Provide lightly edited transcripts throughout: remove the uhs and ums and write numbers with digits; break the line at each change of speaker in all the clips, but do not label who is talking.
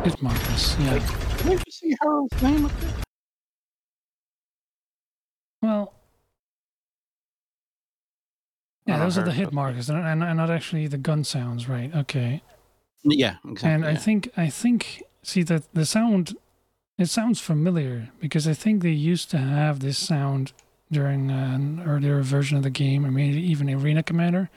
Hit markers, yeah.
Did you see Harold's name up there?
Well, yeah,
Oh,
those are the
Harold,
hit markers, and not actually the gun sounds, right? Okay.
Yeah, exactly.
And I think, see that the sound, it sounds familiar because I think they used to have this sound during an earlier version of the game, or maybe even Arena Commander.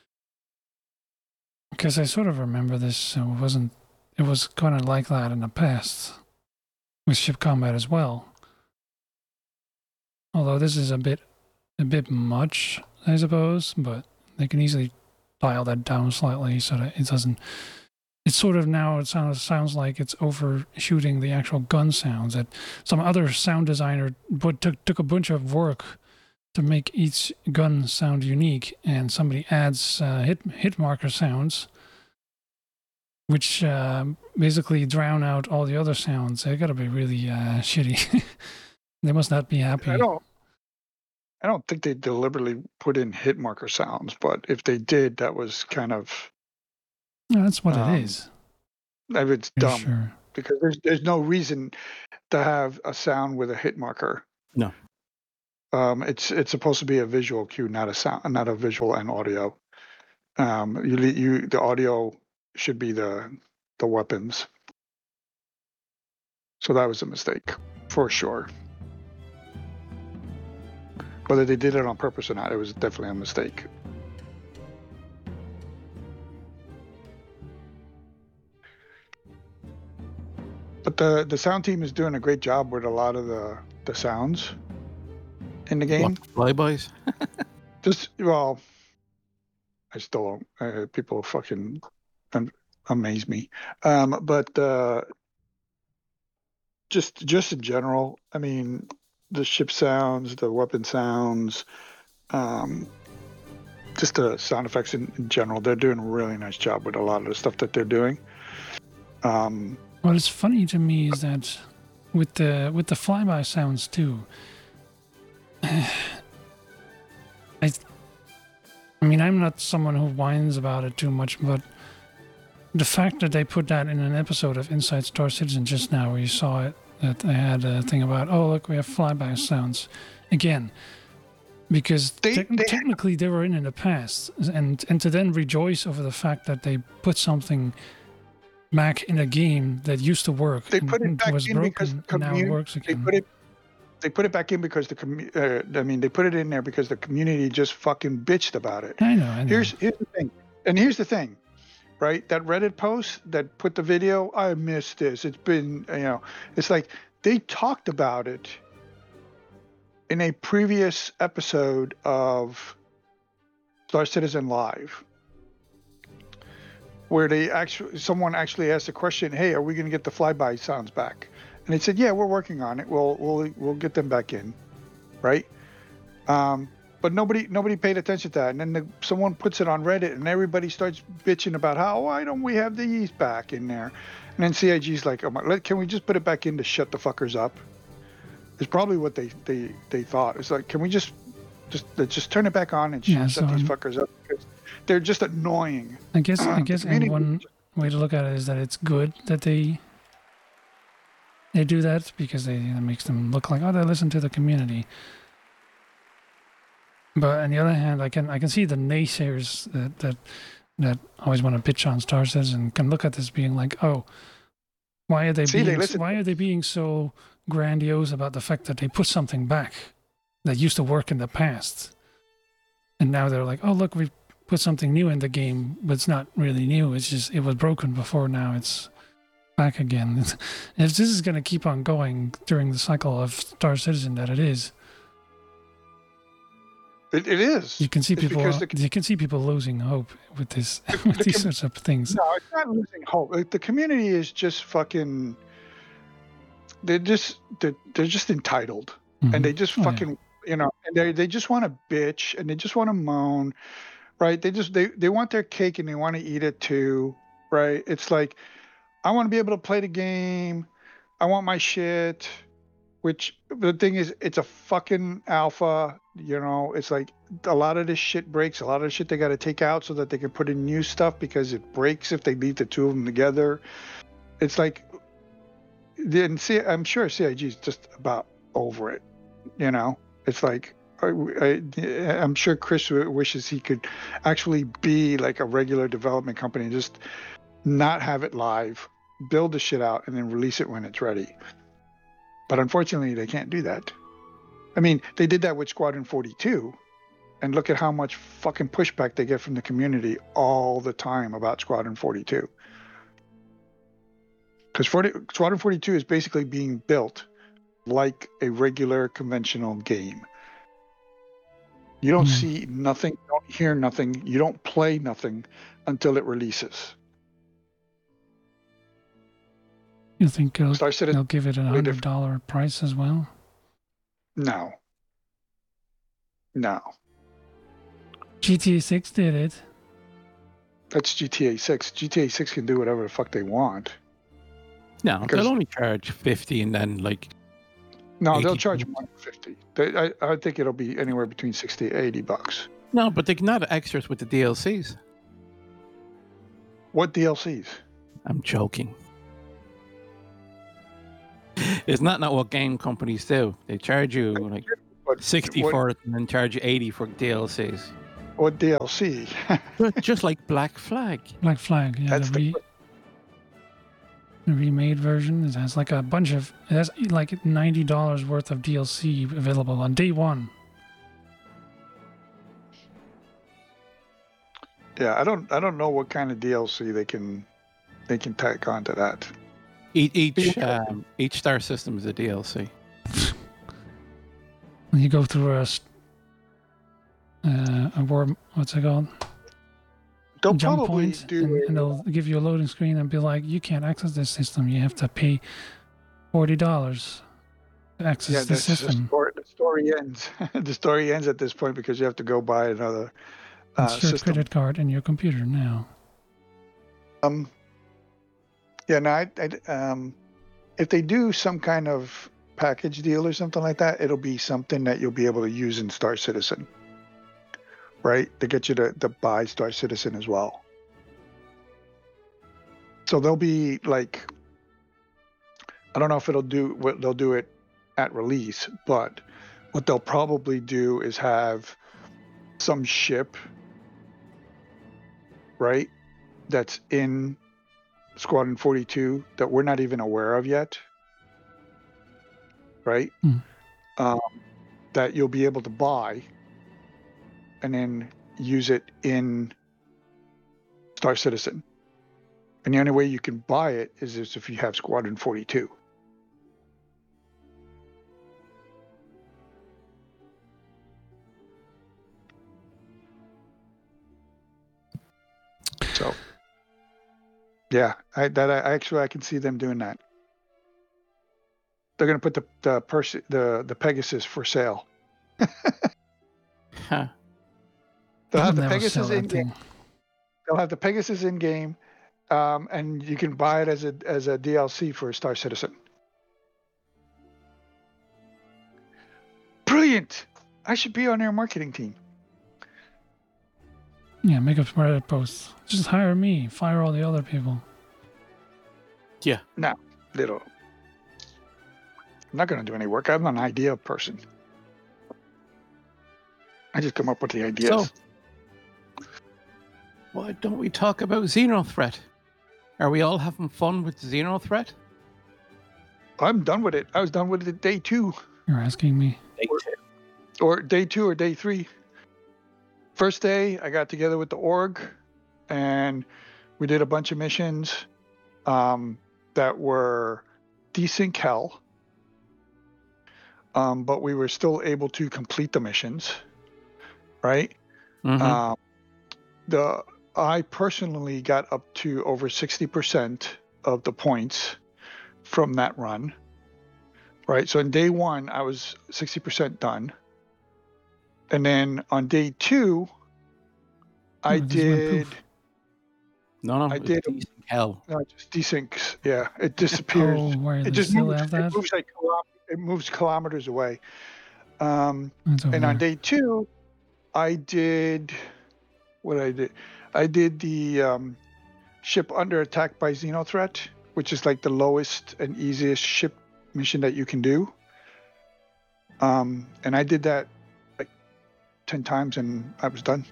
Because I sort of remember this. It was kind of like that in the past with ship combat as well. Although this is a bit much, I suppose, but they can easily dial that down slightly so that it doesn't. It's sort of now it sounds like it's overshooting the actual gun sounds. That some other sound designer took a bunch of work to make each gun sound unique, and somebody adds hit marker sounds, which basically drown out all the other sounds. They got to be really shitty. They must not be happy.
I don't think they deliberately put in hit marker sounds, but if they did, that was kind of.
No, that's what it is.
It's dumb
sure.
because there's no reason to have a sound with a hit marker.
No.
It's supposed to be a visual cue, not a sound, not a visual and audio. The audio should be the weapons. So that was a mistake for sure. Whether they did it on purpose or not, it was definitely a mistake. But the sound team is doing a great job with a lot of the sounds in the game.
Flybys?
I still don't. People fucking amaze me. But just in general, I mean, the ship sounds, the weapon sounds, just the sound effects in general, they're doing a really nice job with a lot of the stuff that they're doing.
What is funny to me is that with the flyby sounds too. I mean, I'm not someone who whines about it too much, but the fact that they put that in an episode of Inside Star Citizen just now, where you saw it, that they had a thing about, oh, look, we have flyby sounds again, because technically they were in the past, and to then rejoice over the fact that they put something back in a game that used to work,
they put it back
was
in
broken,
because
and now it works again.
They put it back in because they put it in there because the community just fucking bitched about it.
I know.
Here's the thing, right? That Reddit post that put the video, I missed this. It's been, it's like they talked about it in a previous episode of Star Citizen Live, where someone actually asked the question, "Hey, are we going to get the flyby sounds back?" And they said, "Yeah, we're working on it. We'll get them back in, right?" But nobody paid attention to that. And then someone puts it on Reddit, and everybody starts bitching about why don't we have these back in there? And then CIG's like, can we just put it back in to shut the fuckers up? It's probably what they thought. It's like, can we just turn it back on and shut these fuckers up, because they're just annoying.
I guess and one way to look at it is that it's good that they do that, because that makes them look like, oh, they listen to the community. But on the other hand, I can see the naysayers that always want to bitch on Star Citizen and can look at this being like, oh, why are they being so grandiose about the fact that they put something back that used to work in the past, and now they're like, oh, look, we put something new in the game, but it's not really new. It's just, it was broken before, now it's back again. If this is going to keep on going during the cycle of Star Citizen that it is,
it is.
You can see people losing hope with this, with these sorts of things.
No, it's not losing hope. The community is just fucking. They're just entitled, and they just fucking and they just want to bitch, and they just want to moan, right? They want their cake and they want to eat it too, right? It's like, I want to be able to play the game. I want my shit. Which, the thing is, it's a fucking alpha. It's like a lot of this shit breaks. A lot of the shit they got to take out so that they can put in new stuff, because it breaks if they leave the two of them together. It's like, then I'm sure CIG is just about over it. You know, it's like I'm sure Chris wishes he could actually be like a regular development company, just not have it live, build the shit out, and then release it when it's ready. But unfortunately, they can't do that. I mean, they did that with Squadron 42, and look at how much fucking pushback they get from the community all the time about Squadron 42. Because Squadron 42 is basically being built like a regular conventional game. You don't see nothing, you don't hear nothing, you don't play nothing until it releases.
You think
Star Citizen,
they'll give it $100 price as well?
No.
GTA 6 did it.
That's GTA 6. GTA 6 can do whatever the fuck they want.
No,
Because-
they'll only charge 50 and then like
No, they'll
80.
charge more than 50. I think it'll be anywhere between 60 to 80 bucks.
no, but they can add extras with the DLCs.
What DLCs?
I'm joking. It's not what game companies do. They charge you like
What,
60
what,
for it and then charge you 80 for DLCs.
what DLC?
Just like Black Flag.
Black Flag, yeah,
That's
the remade version. It has like a bunch of. It has like $90 worth of DLC available on day one.
Yeah, I don't know what kind of DLC they can tack onto that.
Each star system is a DLC.
When you go through a war, what's it called?
They'll
Jump
probably
point,
do.
and they'll give you a loading screen and be like, you can't access this system. You have to pay $40 to access the system.
The story ends. The story ends at this point because you have to go buy another
It's your
system.
credit card and your computer now.
Yeah, no, if they do some kind of package deal or something like that, it'll be something that you'll be able to use in Star Citizen, right? To get you to buy Star Citizen as well. So they'll be like, I don't know if they'll do it at release, but what they'll probably do is have some ship, right, that's in Squadron 42 that we're not even aware of yet, right? That you'll be able to buy and then use it in Star Citizen. And the only way you can buy it is if you have Squadron 42. So, yeah, I can see them doing that. They're going to put the Pegasus for sale.
Huh.
They'll have
They'll
the
never
Pegasus
sell that
in game.
thing.
They'll have the Pegasus in game, and you can buy it as a DLC for Star Citizen. Brilliant! I should be on their marketing team.
Yeah, make up Reddit posts. Just hire me. Fire all the other people.
Yeah.
Little. I'm not going to do any work. I'm an idea person. I just come up with the ideas.
So, why don't we talk about Xenothreat? Are we all having fun with Xenothreat?
I'm done with it. I was done with it day 2.
You're asking me.
Or day 2 or day 3. First day, I got together with the org, and we did a bunch of missions that were desync hell, but we were still able to complete the missions, right?
Mm-hmm.
I personally got up to over 60% of the points from that run, right? So in day 1, I was 60% done. And then on day 2, I did.
No,
I
it's
did.
decent hell.
No, it just desyncs. Yeah, it disappears.
Oh, where
It
they
just
still
moves.
have that?
It moves like it moves kilometers away. And
It's over
on
there.
day 2, I did what I did. I did the ship under attack by Xenothreat, which is like the lowest and easiest ship mission that you can do. And I did that like 10 times, and I was done.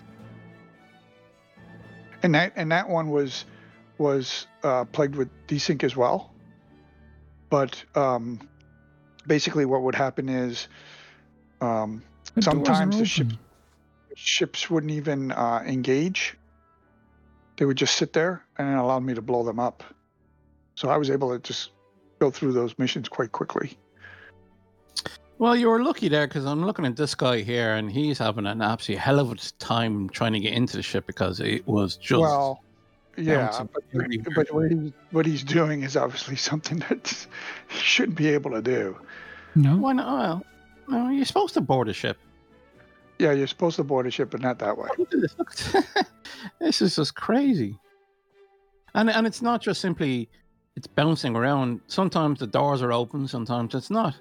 And that one was plagued with desync as well. But basically, what would happen is
The doors
sometimes
are
the
open.
ships wouldn't even engage. They would just sit there, and it allowed me to blow them up. So I was able to just go through those missions quite quickly.
Well, you were lucky there because I'm looking at this guy here, and he's having an absolute hell of a time trying to get into the ship because it was just.
Well, yeah,
bouncing
but
everywhere.
what he's doing is obviously something that he shouldn't be able to do.
No,
Why not? Well, no, you're supposed to board a ship.
Yeah, you're supposed to board a ship, but not that way.
Look at this. Look at this is just crazy. And it's not just simply it's bouncing around. Sometimes the doors are open, sometimes it's not.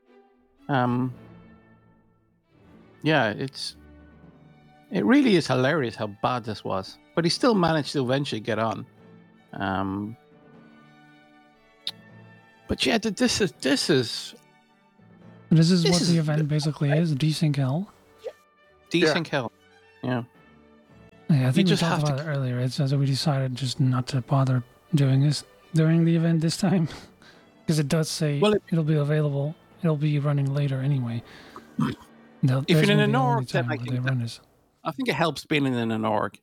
Yeah, it really is hilarious how bad this was. But he still managed to eventually get on. But yeah, this is
this is
This
what
is-
the event basically is. Desync hell.
decent hell. Yeah.
Yeah, I think we
just
talked
have to-
about it earlier. It's as we decided just not to bother doing this during the event this time, because it does say
Well,
it'll be available. It'll be running later anyway.
If you're in an org, then
time
I
where
think
they
that-
run this.
I think it helps being in an org.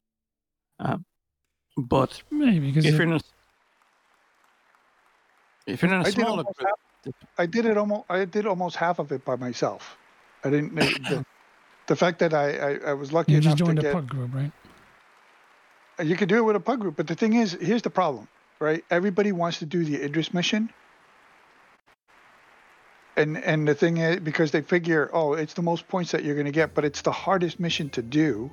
But
Maybe because
if you're in a
I did
smaller
almost
group,
I did almost half of it by myself. I didn't. The fact that I was lucky
you
enough
just
to
joined a
get.
pug group, right?
You could do it with a pug group, but the thing is, here's the problem, right? Everybody wants to do the Idris mission, and the thing is, because they figure, oh, it's the most points that you're going to get, but it's the hardest mission to do,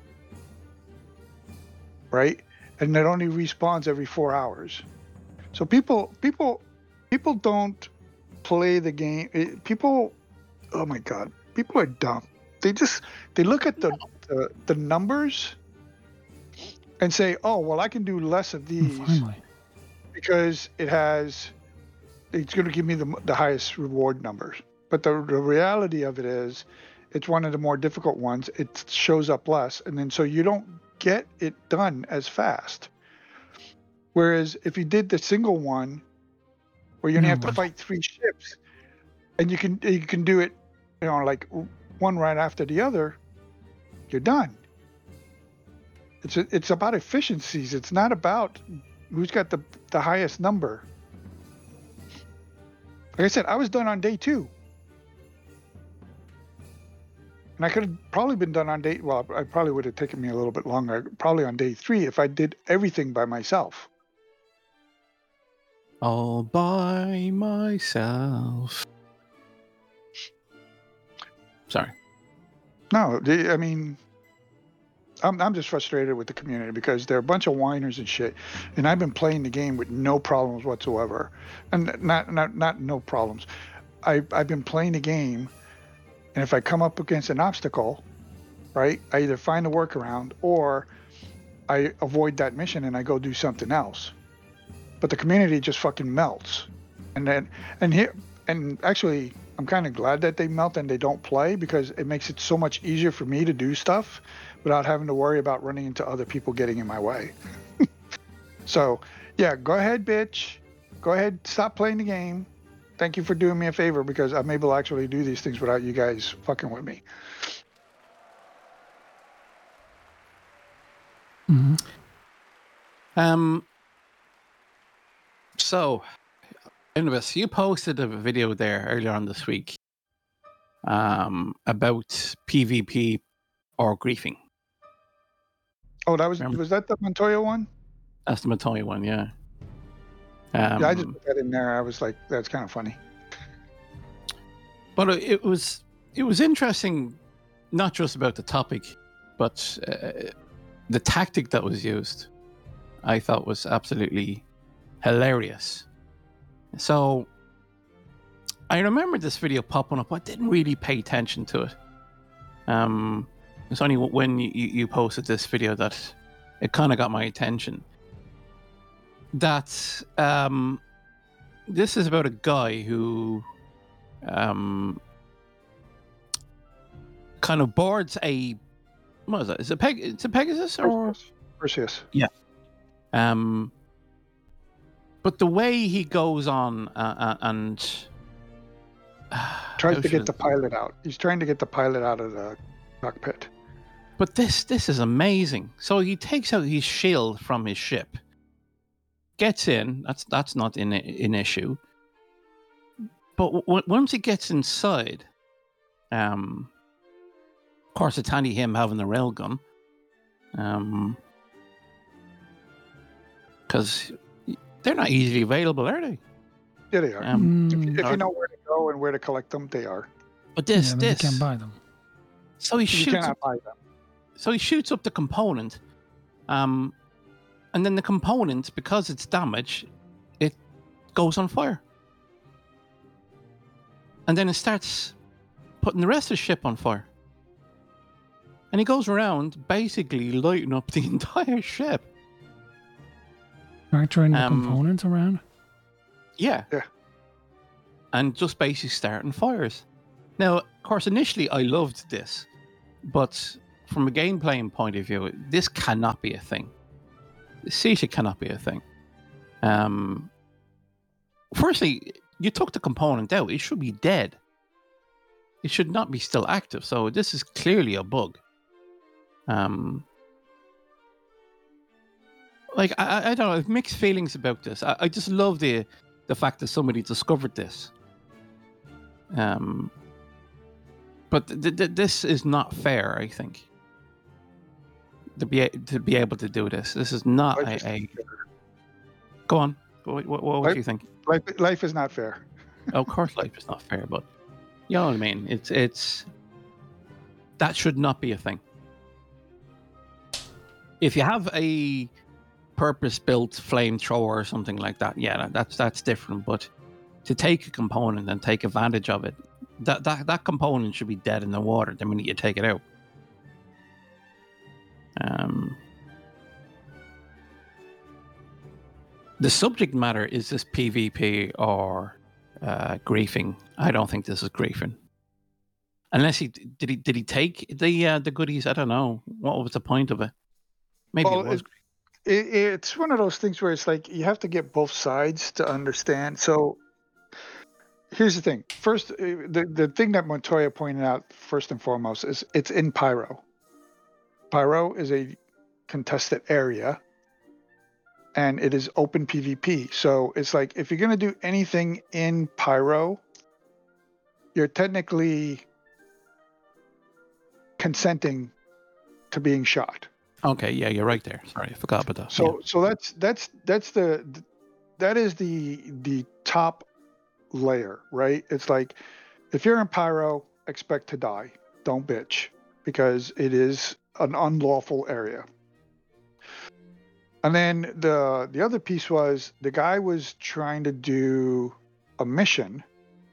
right? And it only respawns every 4 hours. So people don't play the game. People, oh my god, people are dumb. They look at the numbers and say, oh, well, I can do less of these
Finally,
because it's going to give me the highest reward numbers. But the reality of it is, it's one of the more difficult ones. It shows up less, and then so you don't get it done as fast. Whereas if you did the single one, where you only
No,
have to
but-
fight 3 ships, and you can do it, like one right after the other, you're done. It's about efficiencies. It's not about who's got the highest number. Like I said, I was done on day 2. And I could have probably been done on day, well, I probably would have taken me a little bit longer, probably on day 3 if I did everything by myself.
all by myself. Sorry.
No, I mean, I'm just frustrated with the community because they're a bunch of whiners and shit. And I've been playing the game with no problems whatsoever, and not no problems. I've been playing the game, and if I come up against an obstacle, right, I either find a workaround or I avoid that mission and I go do something else. But the community just fucking melts, and actually, I'm kind of glad that they melt and they don't play, because it makes it so much easier for me to do stuff without having to worry about running into other people getting in my way. So, yeah, go ahead, bitch. Go ahead, stop playing the game. Thank you for doing me a favor, because I'm able to actually do these things without you guys fucking with me.
hmm
So, Invis, you posted a video there earlier on this week about PvP or griefing.
Oh,
Remember-
was that the Montoya one?
That's the Matomi one, yeah.
Yeah, I just put that in there. I was like, that's kind of funny.
But it was interesting, not just about the topic, but the tactic that was used. I thought was absolutely hilarious. So I remember this video popping up. I didn't really pay attention to it. It's only when you posted this video that it kind of got my attention. That this is about a guy who kind of boards a, what is it? Is it it's a Pegasus or
Perseus.
Yeah. But the way he goes on and
Tries
how
to
should
get
I-
the pilot out. He's trying to get the pilot out of the cockpit.
But this is amazing. So he takes out his shield from his ship, gets in. That's not an issue. But once he gets inside, of course, it's handy him having the railgun, because they're not easily available, are they?
Yeah, they are. If you know where to go and where to collect them, they are.
But
yeah,
this,
but you can't buy them.
so he
You
shoots.
cannot buy them.
So he shoots up the component, and then the component, because it's damaged, it goes on fire. And then it starts putting the rest of the ship on fire. And he goes around basically lighting up the entire ship.
Factoring the components around?
Yeah.
Yeah.
And just basically starting fires. Now, of course, initially I loved this, but from a game playing point of view, this cannot be a thing. Siege cannot be a thing. Firstly, you took the component out. It should be dead. It should not be still active. So this is clearly a bug. Like I don't know. I have mixed feelings about this. I just love the fact that somebody discovered this. But this is not fair. I think to be able to do this. This is not a. Go on. What would you think?
Life is not fair.
Of course, life is not fair, but you know what I mean. It's that should not be a thing. If you have a purpose-built flamethrower or something like that, yeah, that's different. But to take a component and take advantage of it, that component should be dead in the water the minute you take it out. The subject matter, is this PvP or griefing? I don't think this is griefing. Unless he take the goodies? I don't know. What was the point of it? Maybe
Well,
it was.
it's one of those things where it's like you have to get both sides to understand. So here's the thing. First, the thing that Montoya pointed out first and foremost is it's in Pyro. Pyro is a contested area, and it is open PvP. So it's like if you're going to do anything in Pyro, you're technically consenting to being shot.
Okay, yeah, you're right there. Sorry, I forgot about that.
So that is the top layer, right? It's like if you're in Pyro, expect to die. Don't bitch, because it is an unlawful area. And then the other piece was the guy was trying to do a mission.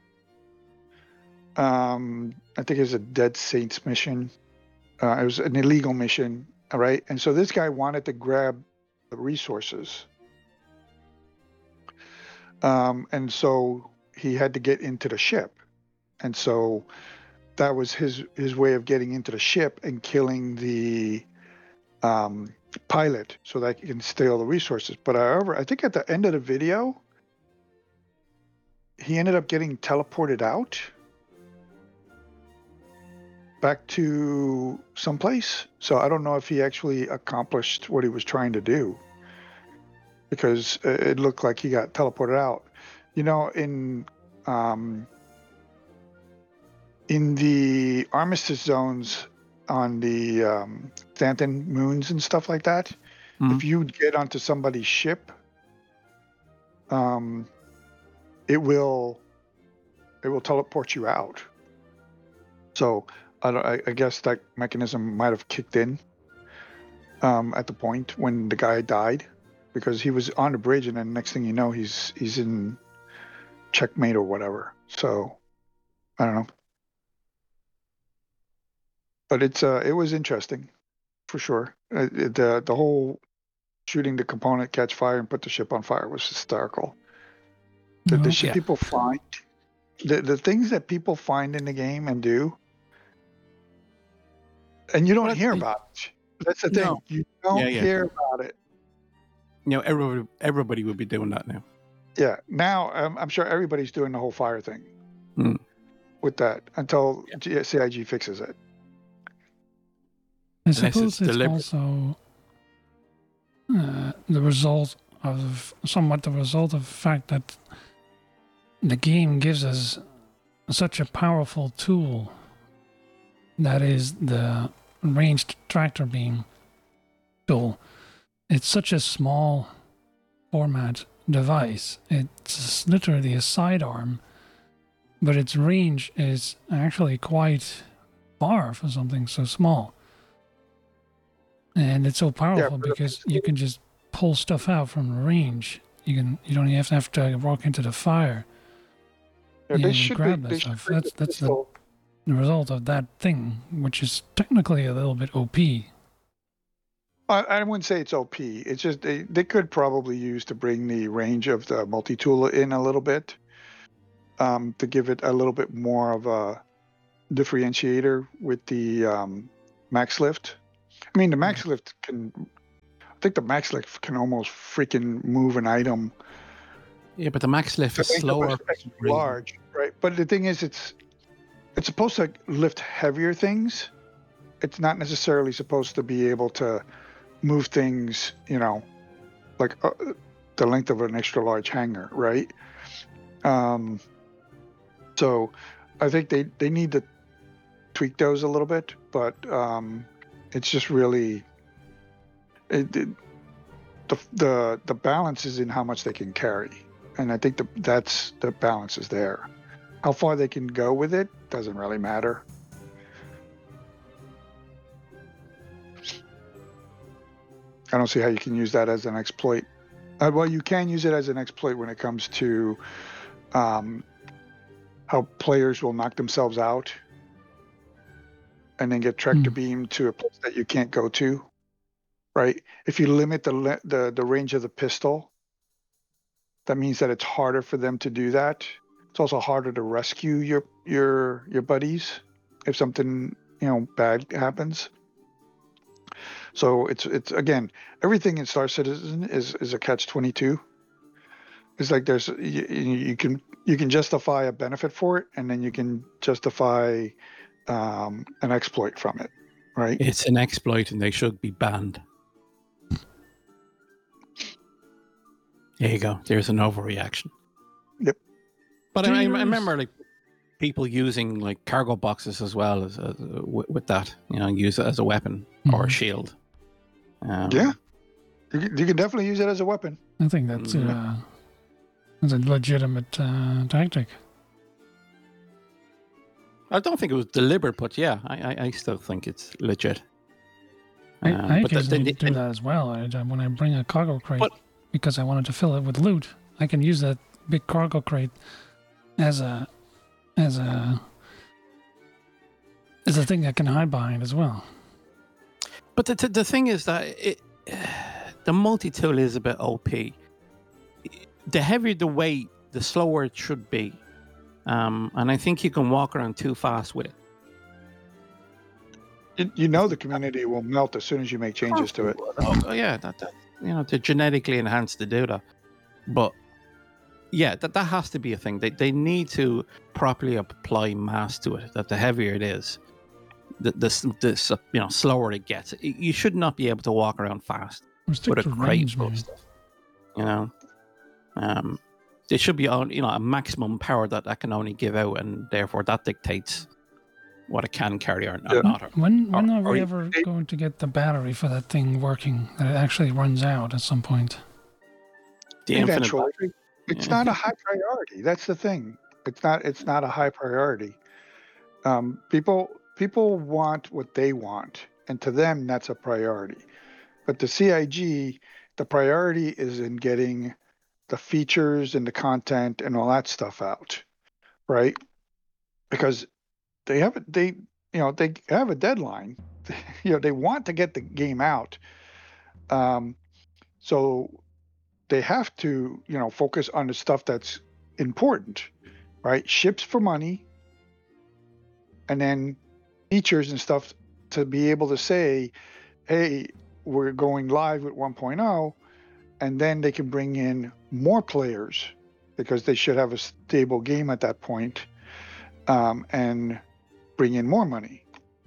I think it was a Dead Saints mission. It was an illegal mission. All right. And so this guy wanted to grab the resources. And so he had to get into the ship. And so that was his way of getting into the ship and killing the pilot so that he can steal the resources. But however, I think at the end of the video, he ended up getting teleported out back to someplace. So I don't know if he actually accomplished what he was trying to do, because it looked like he got teleported out. You know, in the armistice zones on the Xanthan moons and stuff like that, if you get onto somebody's ship, it will teleport you out. So I guess that mechanism might have kicked in at the point when the guy died, because he was on the bridge, and then next thing you know, he's in checkmate or whatever. So I don't know, but it was interesting for sure. The whole shooting the component, catch fire, and put the ship on fire was hysterical. The shit
Yeah.
people find, the things that people find in the game and do, and you don't
Well,
hear
it-
about it. That's the
No.
thing. You don't
Yeah.
hear about it.
Everybody would be doing that now.
Yeah. Now, I'm sure everybody's doing the whole fire thing
Hmm.
with that until
Yeah.
CIG fixes it.
I
Unless it's
suppose it's
deliberate.
also the result of the fact that the game gives us such a powerful tool that is the ranged tractor beam tool. It's such a small format device. It's literally a sidearm, but its range is actually quite far for something so small. And it's so powerful
but
because you can just pull stuff out from range. You don't even have to walk into the fire.
Yeah,
You
they
can
should
grab
be,
that
they should
stuff.
bring
That's
the
the
pistol.
result of that thing, which is technically a little bit OP.
I wouldn't say it's OP. It's just they could probably use to bring the range of the multi-tool in a little bit, to give it a little bit more of a differentiator with the max lift. I mean, the max lift can. I think the max lift can almost freaking move an item.
Yeah, but the max lift is
to make them
slower.
extra large, right? But the thing is, it's supposed to lift heavier things. It's not necessarily supposed to be able to move things, like the length of an extra large hanger, right? So I think they need to tweak those a little bit, but it's just really the balance is in how much they can carry, and I think that's the balance is there. How far they can go with it doesn't really matter. I don't see how you can use that as an exploit. Well, you can use it as an exploit when it comes to how players will knock themselves out and then get tractor beam to a place that you can't go to, right? If you limit the range of the pistol, that means that it's harder for them to do that. It's also harder to rescue your buddies if something bad happens. So it's again, everything in Star Citizen is a catch-22. It's like there's you can justify a benefit for it, and then you can justify an exploit from it, right?
It's an exploit, and they should be banned. There you go. There's an overreaction.
Yep.
But I remember like people using like cargo boxes as well as with that, use it as a weapon or a shield.
Yeah, you can definitely use it as a weapon.
I think that's a legitimate tactic.
I don't think it was deliberate, but yeah, I still think it's legit.
I
but
occasionally do that as well. When I bring a cargo crate, because I wanted to fill it with loot, I can use that big cargo crate as a thing I can hide behind as well.
But the thing is that the multi-tool is a bit OP. The heavier the weight, the slower it should be. And I think you can walk around too fast with it.
The community will melt as soon as you make changes to it.
Oh yeah, they're genetically enhanced to do that. But yeah, that has to be a thing. They need to properly apply mass to it. That the heavier it is, the slower it gets. You should not be able to walk around fast with a crate full of stuff. It should be a maximum power that can only give out, and therefore that dictates what it can carry or not.
When are we ever going to get the battery for that thing working? That it actually runs out at some point.
Eventually, it's not a high priority. That's the thing. It's not a high priority. People want what they want, and to them that's a priority. But the CIG, the priority is in getting the features and the content and all that stuff out, right? Because they have a deadline. They want to get the game out, so they have to focus on the stuff that's important, right? Ships for money, and then features and stuff to be able to say, hey, we're going live with 1.0, and then they can bring in more players because they should have a stable game at that point, and bring in more money.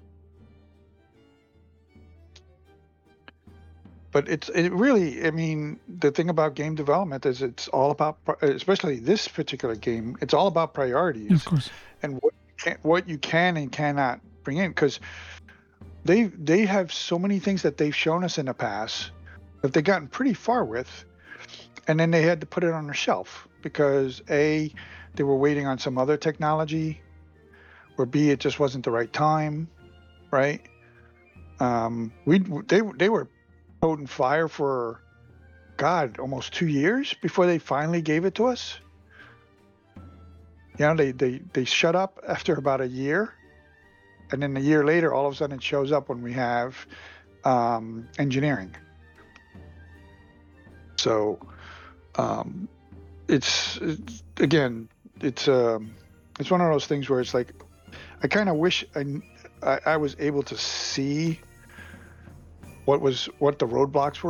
But it really, I mean, the thing about game development is it's all about, especially this particular game, it's all about priorities.
Of course.
And what you can and cannot bring in, because they have so many things that they've shown us in the past that they've gotten pretty far with, and then they had to put it on the shelf because A, they were waiting on some other technology, or B, it just wasn't the right time, right? They were holding fire for, God, almost 2 years before they finally gave it to us. You know, they shut up after about a year, and then a year later, all of a sudden it shows up when we have engineering. So it's again, it's one of those things where it's like, I kind of wish I was able to see what the roadblocks were